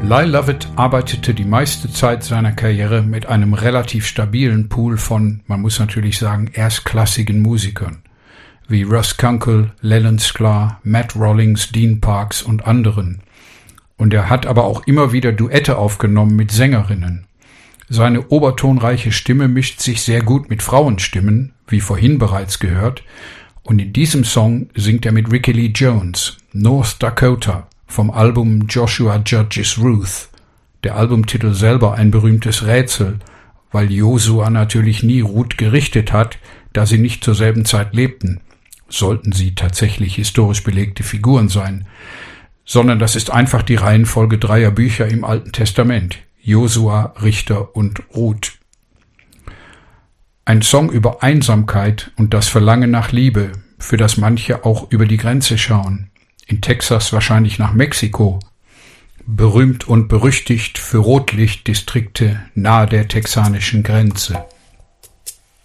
Lyle Lovett arbeitete die meiste Zeit seiner Karriere mit einem relativ stabilen Pool von, man muss natürlich sagen, erstklassigen Musikern, wie Russ Kunkel, Leland Sklar, Matt Rollings, Dean Parks und anderen. Und er hat aber auch immer wieder Duette aufgenommen mit Sängerinnen. Seine obertonreiche Stimme mischt sich sehr gut mit Frauenstimmen, wie vorhin bereits gehört, und in diesem Song singt er mit Rickie Lee Jones, North Dakota, vom Album Joshua Judges Ruth. Der Albumtitel selber ein berühmtes Rätsel, weil Josua natürlich nie Ruth gerichtet hat, da sie nicht zur selben Zeit lebten. Sollten sie tatsächlich historisch belegte Figuren sein. Sondern das ist einfach die Reihenfolge 3 Bücher im Alten Testament. Josua, Richter und Ruth. Ein Song über Einsamkeit und das Verlangen nach Liebe, für das manche auch über die Grenze schauen. In Texas wahrscheinlich nach Mexiko. Berühmt und berüchtigt für Rotlichtdistrikte nahe der texanischen Grenze.